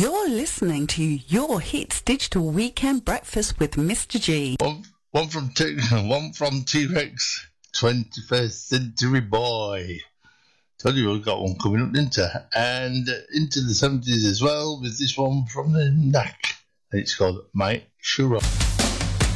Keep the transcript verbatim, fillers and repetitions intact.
You're listening to Your Hits Digital Weekend Breakfast with Mister G. One, one from T- one from T-Rex, twenty-first Century Boy. Told you we've got one coming up, didn't I? And uh, into the seventies as well with this one from the Knack. And it's called My Churro.